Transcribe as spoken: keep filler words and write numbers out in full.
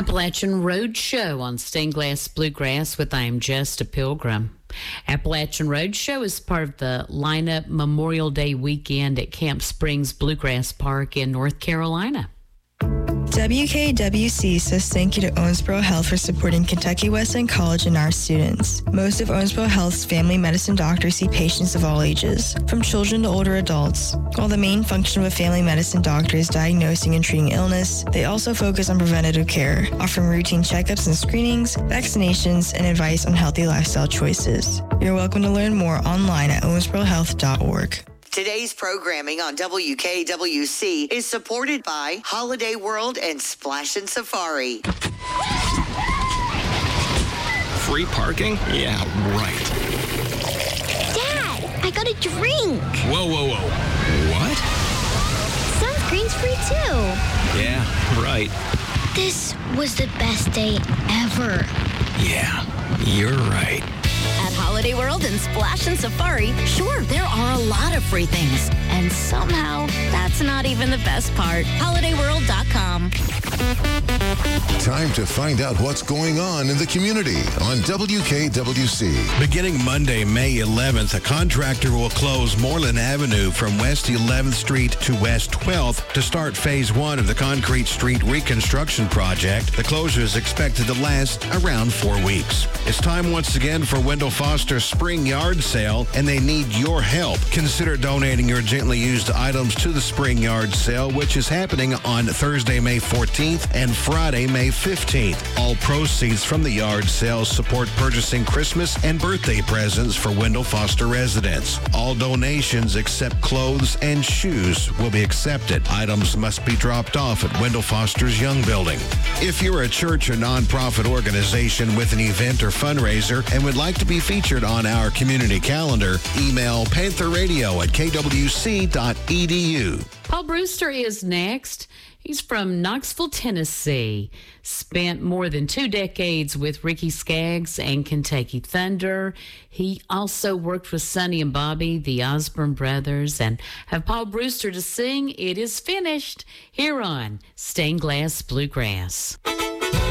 Appalachian Road Show on Stained Glass Bluegrass with I Am Just a Pilgrim. Appalachian Road Show is part of the lineup Memorial Day weekend at Camp Springs Bluegrass Park in North Carolina. W K W C says thank you to Owensboro Health for supporting Kentucky Wesleyan College and our students. Most of Owensboro Health's family medicine doctors see patients of all ages, from children to older adults. While the main function of a family medicine doctor is diagnosing and treating illness, they also focus on preventative care, offering routine checkups and screenings, vaccinations, and advice on healthy lifestyle choices. You're welcome to learn more online at owensboro health dot org. Today's programming on W K W C is supported by Holiday World and Splash and Safari. Free parking? Yeah, right. Dad, I got a drink. Whoa, whoa, whoa. What? Sunscreen's free too. Yeah, right. This was the best day ever. Yeah, you're right. At Holiday World and Splash and Safari, sure, there are a lot of free things. And somehow, that's not even the best part. holiday world dot com. Time to find out what's going on in the community on W K W C. Beginning Monday, May eleventh, a contractor will close Moreland Avenue from West eleventh Street to West twelfth to start phase one of the Concrete Street reconstruction project. The closure is expected to last around four weeks. It's time once again for Wendell Foster's spring yard sale, and they need your help. Consider donating your gently used items to the spring yard sale, which is happening on Thursday, May fourteenth and Friday, May fifteenth. All proceeds from the yard sale support purchasing Christmas and birthday presents for Wendell Foster residents. All donations except clothes and shoes will be accepted. Items must be dropped off at Wendell Foster's Young Building. If you're a church or nonprofit organization with an event or fundraiser and would like to be featured on our community calendar, email panther radio at k w c dot e d u. Paul Brewster is next. He's from Knoxville, Tennessee. Spent more than two decades with Ricky Skaggs and Kentucky Thunder. He also worked with Sonny and Bobby, the Osborne Brothers, and have Paul Brewster to sing It Is Finished here on Stained Glass Bluegrass.